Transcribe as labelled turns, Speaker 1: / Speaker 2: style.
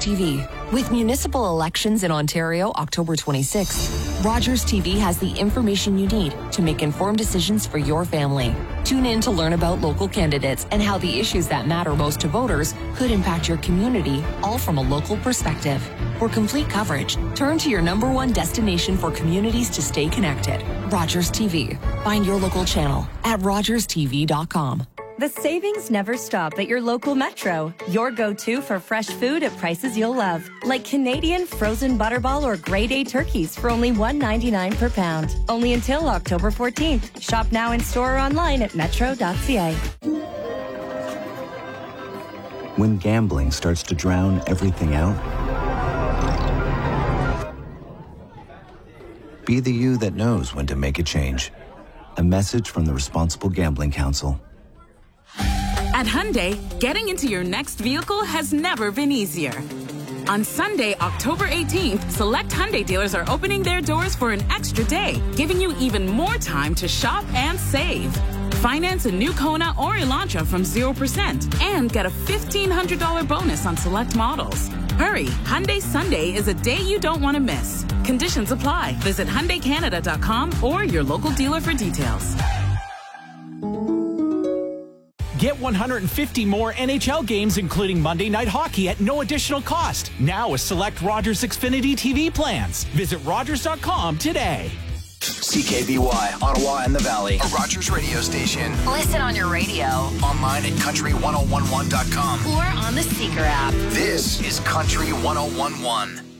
Speaker 1: TV. With municipal elections in Ontario October 26th, Rogers TV has the information you need to make informed decisions for your family. Tune in to learn about local candidates and how the issues that matter most to voters could impact your community, all from a local perspective. For complete coverage, turn to your #1 destination for communities to stay connected. Rogers TV. Find your local channel at rogerstv.com.
Speaker 2: The savings never stop at your local Metro. Your go-to for fresh food at prices you'll love. Like Canadian frozen butterball or grade A turkeys for only $1.99 per pound. Only until October 14th. Shop now in store or online at metro.ca.
Speaker 3: When gambling starts to drown everything out, be the you that knows when to make a change. A message from the Responsible Gambling Council.
Speaker 4: At Hyundai, getting into your next vehicle has never been easier. On Sunday, October 18th, select Hyundai dealers are opening their doors for an extra day, giving you even more time to shop and save. Finance a new Kona or Elantra from 0% and get a $1,500 bonus on select models. Hurry, Hyundai Sunday is a day you don't want to miss. Conditions apply. Visit HyundaiCanada.com or your local dealer for details.
Speaker 5: Get 150 more NHL games, including Monday Night Hockey, at no additional cost. Now with select Rogers Xfinity TV plans. Visit Rogers.com today.
Speaker 6: CKBY, Ottawa and the Valley, a Rogers radio station.
Speaker 7: Listen on your radio.
Speaker 6: Online at country1011.com.
Speaker 7: Or on the Seeker app.
Speaker 6: This is Country 1011.